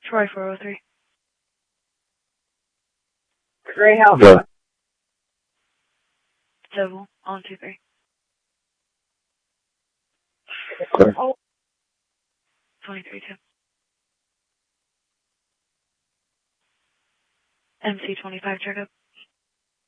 Troy 403. Greyhound. Go. Civil on 23. Clear. 23 2. MC 25 checkup.